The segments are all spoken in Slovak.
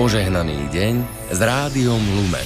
Požehnaný deň s Rádiom Lumen.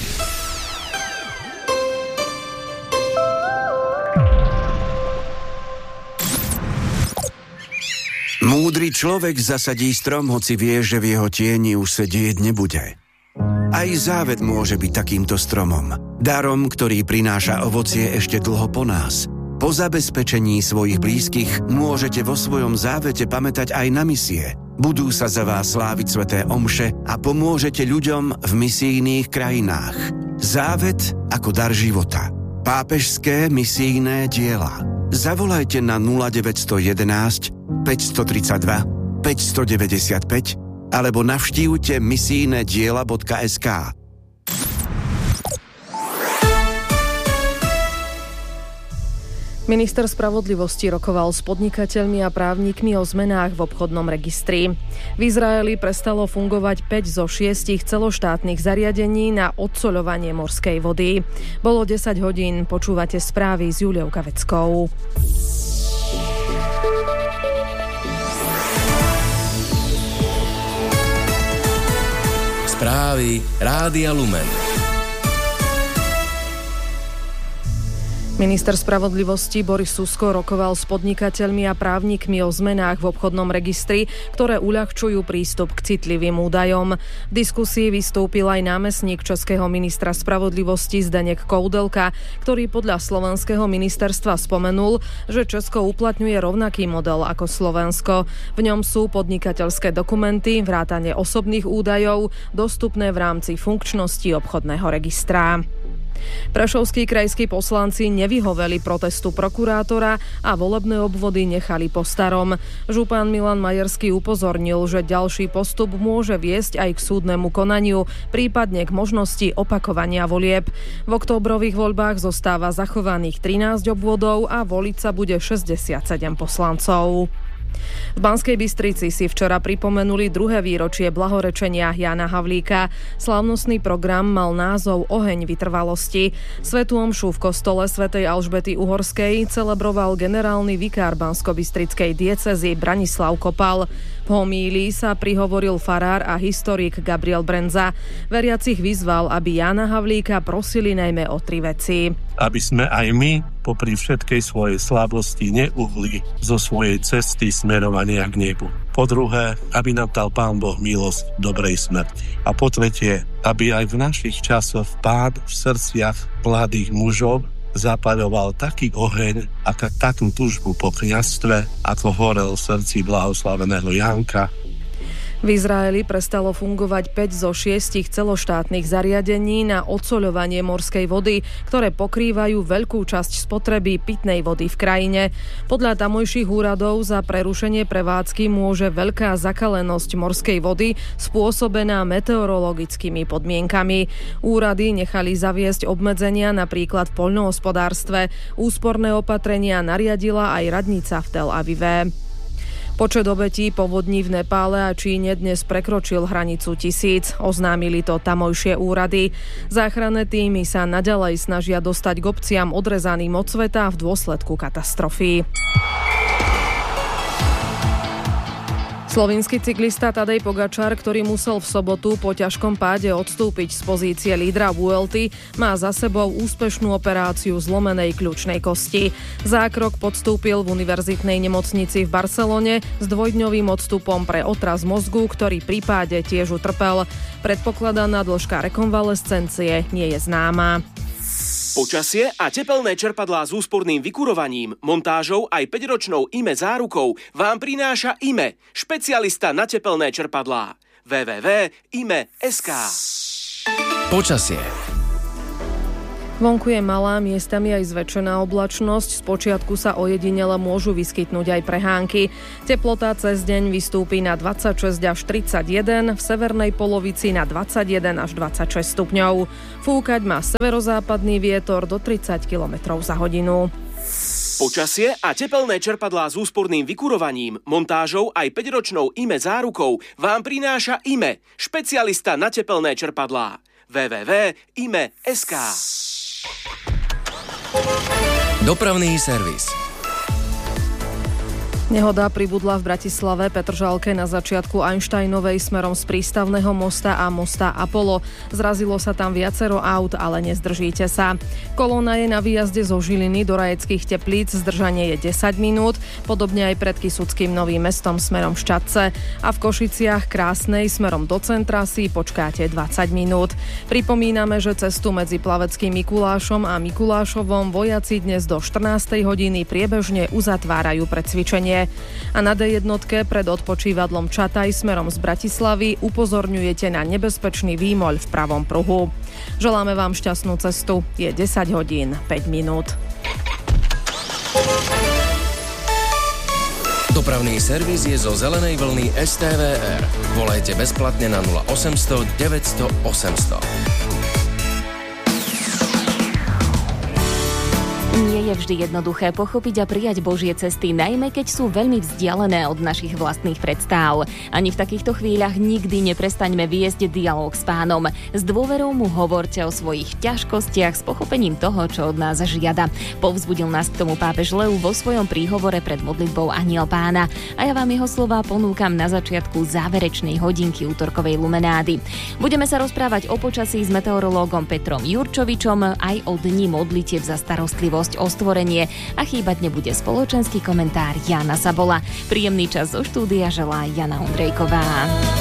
Múdry človek zasadí strom, hoci vie, že v jeho tieni už sedieť nebude. Aj závet môže byť takýmto stromom. Darom, ktorý prináša ovocie ešte dlho po nás. Po zabezpečení svojich blízkych môžete vo svojom závete pamätať aj na misie. Budú sa za vás sláviť sväté omše a pomôžete ľuďom v misijných krajinách. Závet ako dar života. Pápežské misijné diela. Zavolajte na 0911 532 595 alebo navštívte misijnediela.sk. Minister spravodlivosti rokoval s podnikateľmi a právnikmi o zmenách v obchodnom registri. V Izraeli prestalo fungovať 5 zo 6 celoštátnych zariadení na odsoľovanie morskej vody. Bolo 10 hodín, počúvate správy s Juliou Kaveckou. Správy Rádia Lumen. Minister spravodlivosti Boris Susko rokoval s podnikateľmi a právnikmi o zmenách v obchodnom registri, ktoré uľahčujú prístup k citlivým údajom. V diskusii vystúpil aj námestník českého ministra spravodlivosti Zdeněk Koudelka, ktorý podľa slovenského ministerstva spomenul, že Česko uplatňuje rovnaký model ako Slovensko. V ňom sú podnikateľské dokumenty, vrátane osobných údajov, dostupné v rámci funkčnosti obchodného registra. Prešovskí krajskí poslanci nevyhoveli protestu prokurátora a volebné obvody nechali po starom. Župan Milan Majerský upozornil, že ďalší postup môže viesť aj k súdnemu konaniu, prípadne k možnosti opakovania volieb. V októbrových voľbách zostáva zachovaných 13 obvodov a voliť sa bude 67 poslancov. V Banskej Bystrici si včera pripomenuli druhé výročie blahorečenia Jána Havlíka. Slávnostný program mal názov Oheň vytrvalosti. Svätú omšu v kostole svätej Alžbety Uhorskej celebroval generálny vikár Banskobystrickej diecézy Branislav Kopal. V homílii sa prihovoril farár a historik Gabriel Brenza. Veriacich vyzval, aby Jána Havlíka prosili najmä o 3 veci. Aby sme aj my, popri všetkej svojej slabosti, neuhli zo svojej cesty smerovania k nebu. Po druhé, aby nám dal Pán Boh milosť dobrej smrti. A po tretie, aby aj v našich časoch Pán v srdciach mladých mužov zapaľoval taký oheň a takú túžbu po kňazstve, ako horel v srdci blahoslaveného Jánka. V Izraeli prestalo fungovať 5 zo 6 celoštátnych zariadení na odsoľovanie morskej vody, ktoré pokrývajú veľkú časť spotreby pitnej vody v krajine. Podľa tamojších úradov za prerušenie prevádzky môže veľká zakalenosť morskej vody spôsobená meteorologickými podmienkami. Úrady nechali zaviesť obmedzenia napríklad v poľnohospodárstve. Úsporné opatrenia nariadila aj radnica v Tel Avive. Počet obetí povodní v Nepále a Číne dnes prekročil hranicu 1000, oznámili to tamojšie úrady. Záchranné tímy sa naďalej snažia dostať k obciam odrezaným od sveta v dôsledku katastrofy. Slovinský cyklista Tadej Pogačar, ktorý musel v sobotu po ťažkom páde odstúpiť z pozície lídra Vuelty, má za sebou úspešnú operáciu zlomenej kľúčnej kosti. Zákrok podstúpil v univerzitnej nemocnici v Barcelone s dvojdňovým odstupom pre otras mozgu, ktorý pri páde tiež utrpel. Predpokladaná dĺžka rekonvalescencie nie je známa. Počasie a tepelné čerpadlá s úsporným vykurovaním, montážou aj 5-ročnou IME zárukou vám prináša IME, špecialista na tepelné čerpadlá. www.ime.sk. Počasie. Vonku je malá, miestami aj zväčšená oblačnosť, spočiatku sa ojedinele môžu vyskytnúť aj prehánky. Teplota cez deň vystúpi na 26 až 31, v severnej polovici na 21 až 26 stupňov. Fúkať má severozápadný vietor do 30 km za hodinu. Počasie a tepelné čerpadlá s úsporným vykurovaním, montážou aj 5-ročnou IME zárukou vám prináša IME, špecialista na tepelné čerpadlá. www.ime.sk. Dopravný servis. Nehoda pribudla v Bratislave Petržalke na začiatku Einsteinovej smerom z prístavného mosta a mosta Apollo. Zrazilo sa tam viacero aut, ale nezdržíte sa. Kolóna je na výjazde zo Žiliny do Rajeckých Teplíc, zdržanie je 10 minút, podobne aj pred Kysuckým Novým Mestom smerom Šťadce. A v Košiciach Krásnej smerom do centra si počkáte 20 minút. Pripomíname, že cestu medzi Plaveckým Mikulášom a Mikulášovom vojaci dnes do 14. hodiny priebežne uzatvárajú pre cvičenie. A na D1 pred odpočívadlom Čataj smerom z Bratislavy upozorňujete na nebezpečný výmoľ v pravom pruhu. Želáme vám šťastnú cestu. Je 10 hodín 5 minút. Dopravný servis je zo zelenej vlny STVR. Volajte bezplatne na 0800 900 800. Nie je vždy jednoduché pochopiť a prijať Božie cesty, najmä keď sú veľmi vzdialené od našich vlastných predstáv. Ani v takýchto chvíľach nikdy neprestaňme viesť dialóg s Pánom. S dôverou mu hovorte o svojich ťažkostiach s pochopením toho, čo od nás žiada. Povzbudil nás k tomu pápež Leu vo svojom príhovore pred modlitbou Anjel Pána. A ja vám jeho slová ponúkam na začiatku záverečnej hodinky útorkovej lumenády. Budeme sa rozprávať o počasí s meteorológom Petrom Jurčovičom aj o dni modlitieb za starostlivosť o stvorenie a chýbať nebude spoločenský komentár Jána Sabola. Príjemný čas zo štúdia želá Jana Ondrejková.